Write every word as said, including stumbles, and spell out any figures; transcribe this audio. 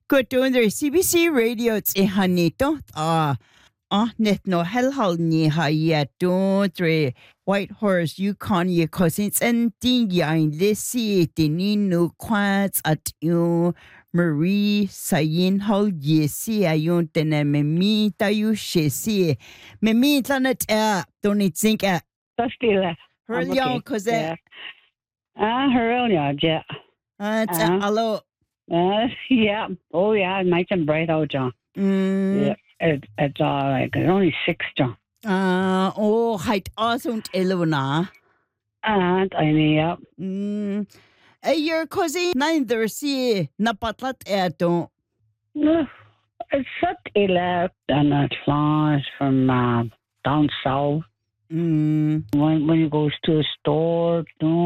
Good doing there. C B C Radio it's a hanito. Ah, ah, net no hell hal ni ha yet don't re White Horse Yukon ye cousins and ding yain lissy dinino quads at you Marie Sayin hal ye see a yon tene me me ta you she see me me planet air don't it think at that's still her young cause ah her young yeah uh it's a hello. Uh, yeah. Oh, yeah. Nice and bright out, John. Mm. Yeah. It, it's all like it's only six, John. Uh, oh, height awesome, Ilona. And I mean, yeah. Mm. Uh, your cousin, neither see Napatlat Erdo. It's such a left and it flies from uh, down south. Mm. When, when you go to a store, no.